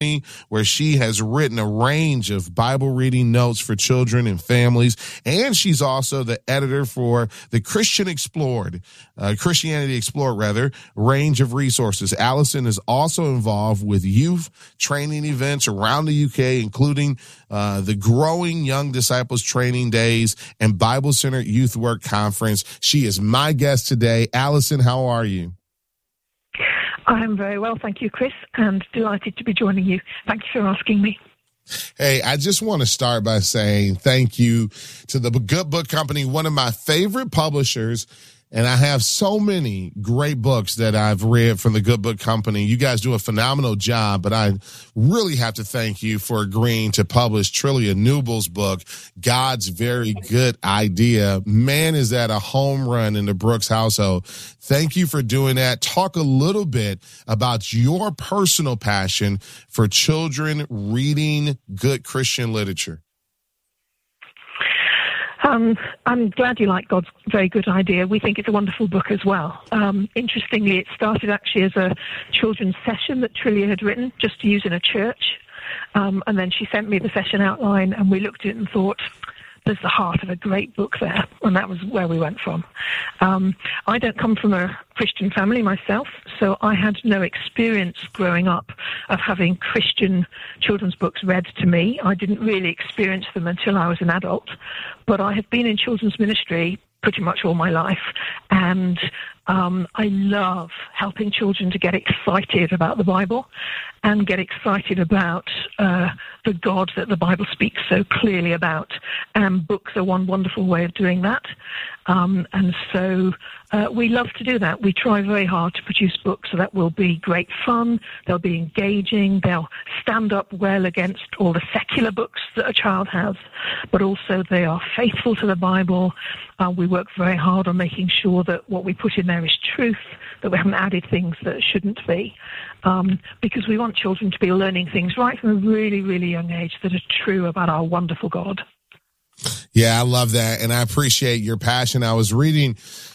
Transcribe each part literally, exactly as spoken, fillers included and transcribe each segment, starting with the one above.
where she has written a range of Bible reading notes for children and families. And she's also the editor for the Christian Explored, uh, Christianity Explored, rather, range of resources. Allison is also involved with youth training events around the U K, including uh, the growing Young Disciples Training Days and Bible Center Youth Work Conference. She is my guest today. Allison, how are you? I'm very well, thank you, Chris, and delighted to be joining you. Thank you for asking me. Hey, I just want to start by saying thank you to the Good Book Company, one of my favorite publishers. And I have so many great books that I've read from the Good Book Company. You guys do a phenomenal job, but I really have to thank you for agreeing to publish Trillia Newble's book, God's Very Good Idea. Man, is that a home run in the Brooks household. Thank you for doing that. Talk a little bit about your personal passion for children reading good Christian literature. Um, I'm glad you like God's Very Good Idea. We think it's a wonderful book as well. Um, interestingly, it started actually as a children's session that Trillia had written just to use in a church. Um, and then she sent me the session outline, and we looked at it and thought, there's the heart of a great book there. And that was where we went from. Um, I don't come from a Christian family myself, so I had no experience growing up of having Christian children's books read to me. I didn't really experience them until I was an adult. But I have been in children's ministry pretty much all my life, and um, I love helping children to get excited about the Bible and get excited about uh, the God that the Bible speaks so clearly about. And books are one wonderful way of doing that. Um, and so uh, we love to do that. We try very hard to produce books that will be great fun, they'll be engaging, they'll stand up well against all the secular books that a child has, but also they are faithful to the Bible. Uh, we work very hard on making sure that what we put in there is truth, that we haven't added things that shouldn't be, um, because we want children to be learning things right from a really, really young age that are true about our wonderful God. Yeah, I love that, and I appreciate your passion. I was reading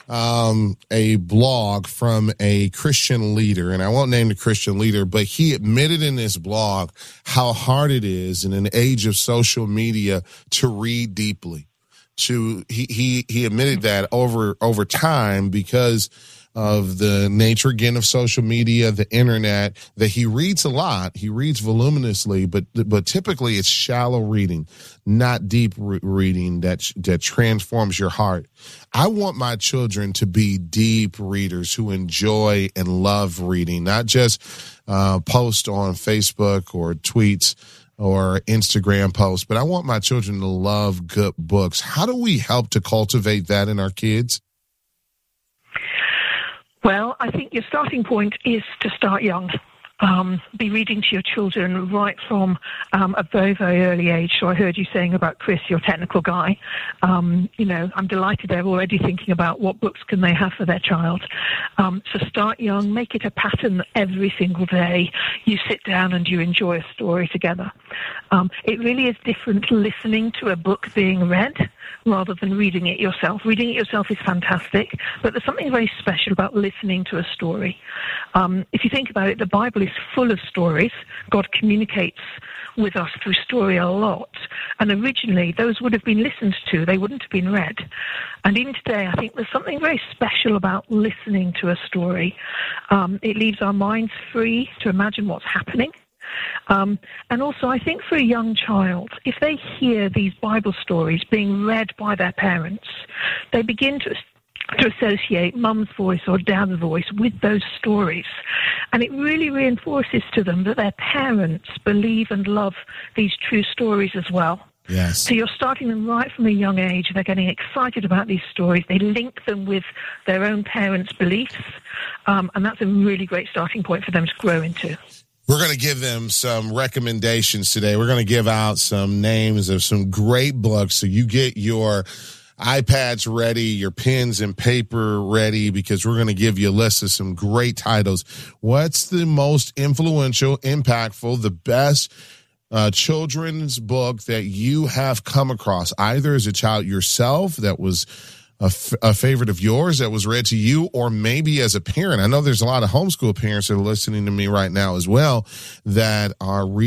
um, a blog from a Christian leader, and I won't name the Christian leader, but he admitted in this blog how hard it is in an age of social media to read deeply. To he he he admitted that over over time because of the nature, again, of social media, the internet, that he reads a lot. He reads voluminously, but but typically it's shallow reading, not deep re- reading that that transforms your heart. I want my children to be deep readers who enjoy and love reading, not just uh, post on Facebook or tweets or Instagram posts, but I want my children to love good books. How do we help to cultivate that in our kids? Well, I think your starting point is to start young. Um, be reading to your children right from um, a very, very early age. So I heard you saying about Chris, your technical guy. Um, you know, I'm delighted they're already thinking about what books can they have for their child. Um, so start young, make it a pattern every single day. You sit down and you enjoy a story together. Um, it really is different listening to a book being read rather than reading it yourself. Reading it yourself is fantastic, but there's something very special about listening to a story. Um, if you think about it, the Bible is full of stories. God communicates with us through story a lot. And originally, those would have been listened to. They wouldn't have been read. And even today, I think there's something very special about listening to a story. Um, it leaves our minds free to imagine what's happening. Um, and also, I think for a young child, if they hear these Bible stories being read by their parents, they begin to to associate mum's voice or dad's voice with those stories. And it really reinforces to them that their parents believe and love these true stories as well. Yes. So you're starting them right from a young age. They're getting excited about these stories. They link them with their own parents' beliefs. Um, and that's a really great starting point for them to grow into. We're going to give them some recommendations today. We're going to give out some names of some great books so you get your iPads ready, your pens and paper ready, because we're going to give you a list of some great titles. What's the most influential, impactful, the best uh, children's book that you have come across, either as a child yourself that was a, f- a favorite of yours that was read to you, or maybe as a parent. I know there's a lot of homeschool parents that are listening to me right now as well that are reading